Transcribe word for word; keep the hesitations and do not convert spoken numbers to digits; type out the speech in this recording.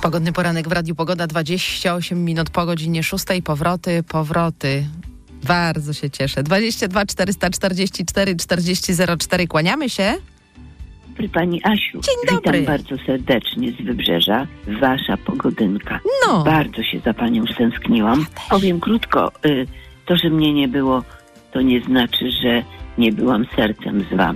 Pogodny poranek w Radiu Pogoda, dwadzieścia osiem minut po godzinie szóstej. Powroty, powroty. Bardzo się cieszę. dwadzieścia dwa czterysta czterdzieści cztery czterdzieści zero cztery. Kłaniamy się. Pani Asiu, dzień dobry. Witam bardzo serdecznie z Wybrzeża. Wasza Pogodynka. No. Bardzo się za panią stęskniłam. Powiem krótko, y, to, że mnie nie było, to nie znaczy, że nie byłam sercem z wami.